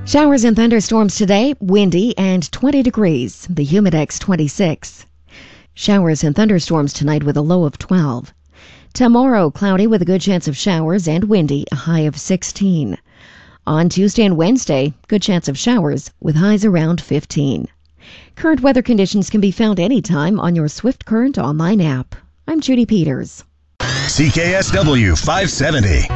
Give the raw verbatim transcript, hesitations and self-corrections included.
Showers and thunderstorms today, windy and twenty degrees. The Humidex twenty-six. Showers and thunderstorms tonight with a low of twelve. Tomorrow, cloudy with a good chance of showers and windy, a high of sixteen. On Tuesday and Wednesday, good chance of showers with highs around fifteen. Current weather conditions can be found anytime on your Swift Current online app. I'm Judy Peters. C K S W five seventy.